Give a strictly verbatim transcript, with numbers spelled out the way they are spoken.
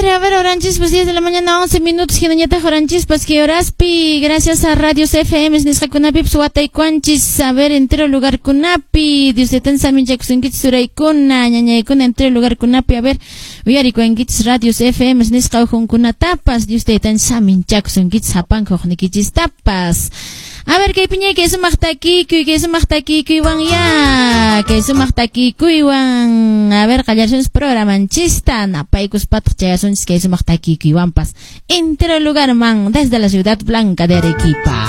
a ver, oranchis, pues diez de la mañana, once minutos, ginañata, oranchis, pues que oraspi, gracias a Radios F M, nisqa kunapi, psuata y cuanchis, a ver, entero lugar kunapi, Dios de tan samin jackson, suray kuna, ñañay kuna, entero lugar kunapi, a ver, uyari cuanquits Radios F M, nisqa ujun kuna tapas, Dios de tan samin jackson, kits hapan, kojnikichis tapas. A ver, que piñe, que es un machtaki, que es un machtaki, kuiwan ya, que es un machtaki, kuiwan. A ver, callarse programan chista, napaikus patchayasons, que es un machtaki, kuiwan pas. Entero lugar man, desde la ciudad blanca de Arequipa.